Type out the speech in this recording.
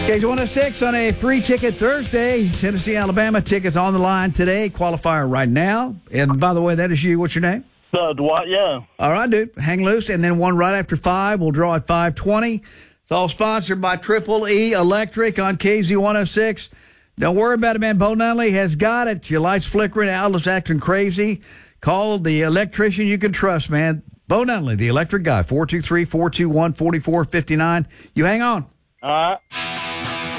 KZ106 on a free ticket Thursday. Tennessee, Alabama tickets on the line today. Qualifier right now. And by the way, that is you. What's your name? Dwight, yeah. All right, dude. Hang loose. And then one right after 5. We'll draw at 5:20. It's all sponsored by Triple E Electric on KZ106. Don't worry about it, man. Bo Nunley has got it. Your light's flickering, outlet's acting crazy. Call the electrician you can trust, man. Bo Nunley, the electric guy, 423-421-4459. You hang on. All right.